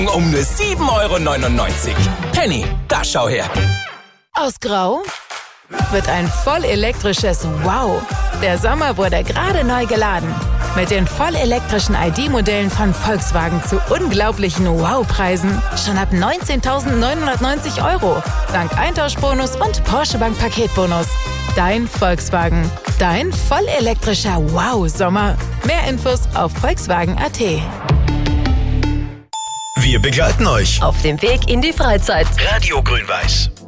Um nur 7,99 €. Penny, da schau her. Aus Grau wird ein vollelektrisches Wow. Der Sommer wurde gerade neu geladen. Mit den vollelektrischen ID-Modellen von Volkswagen zu unglaublichen Wow-Preisen. Schon ab 19.990 €. Dank Eintauschbonus und Porsche Bank Paketbonus. Dein Volkswagen. Dein vollelektrischer Wow-Sommer. Mehr Infos auf Volkswagen.at. Wir begleiten euch auf dem Weg in die Freizeit. Radio Grün-Weiß.